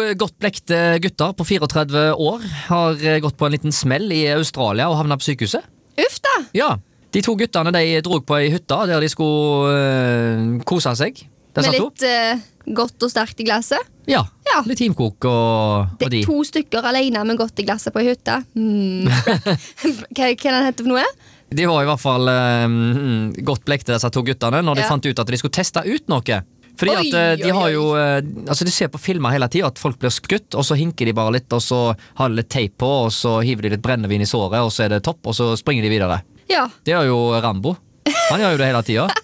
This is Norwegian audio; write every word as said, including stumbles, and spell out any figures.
godt blekte gutter på trettini-fire år har gått på en liten smell i Australia og havnet på sykehuset. Uff da! Ja, de to guttene de drog på ei hytta der de skulle øh, kose seg. Med litt uh, godt og sterkt i glasset. Ja, Ja. litt teamkok og, Det og de. er to stykker alene med godt i glasset på ei hytte. Mm. Hva, hva den heter for noe? De var i hvert fall øh, godt blekte disse to guttene når de Ja. fant ut at de skulle teste ut noe. Fordi Oi, at øh, de oi, har oi. jo øh, altså de ser på filmer hele tiden at folk blir skutt, og så hinker de bare litt, og så har de litt teip på, og så hiver de litt brennevin i såret, og så er det topp, og så springer de videre. Ja. Det er jo Rambo. Han gjør jo det hele tiden.